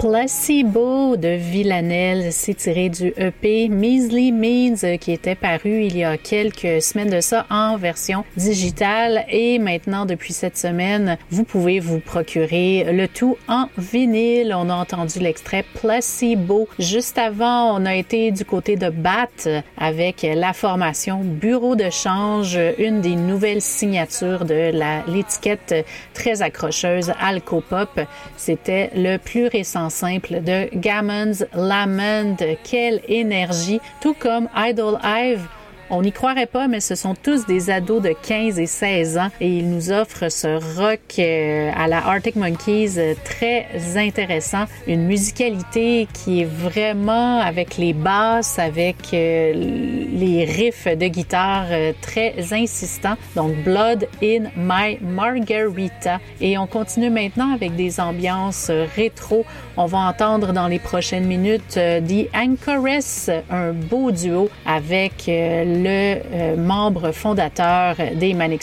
Placebo de Villanelle, c'est tiré du EP Measly Means qui était paru il y a quelques semaines de ça en version digitale et maintenant depuis cette semaine, vous pouvez vous procurer le tout en vinyle. On a entendu l'extrait Placebo. Juste avant, on a été du côté de BAT avec la formation Bureau de change, une des nouvelles signatures de l'étiquette très accrocheuse Alcopop. C'était le plus récent simple de Gammon's Lament. Quelle énergie! Tout comme Idle Hive. On n'y croirait pas, mais ce sont tous des ados de 15 et 16 ans et ils nous offrent ce rock à la Arctic Monkeys très intéressant. Une musicalité qui est vraiment avec les basses, avec les riffs de guitare très insistants. Donc, Blood in My Margarita. Et on continue maintenant avec des ambiances rétro. On va entendre dans les prochaines minutes The Anchoress, un beau duo avec le membre fondateur des Manic